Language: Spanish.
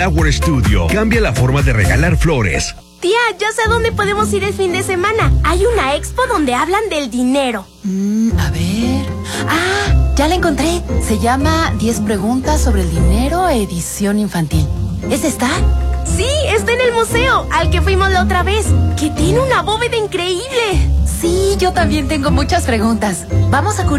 Flower Studio cambia la forma de regalar flores. Tía, ya sé a dónde podemos ir el fin de semana. Hay una expo donde hablan del dinero. A ver. Ah, ya la encontré. Se llama 10 preguntas sobre el dinero, edición infantil. ¿Ese está? Sí, está en el museo, al que fuimos la otra vez, que tiene una bóveda increíble. Sí, yo también tengo muchas preguntas. Vamos a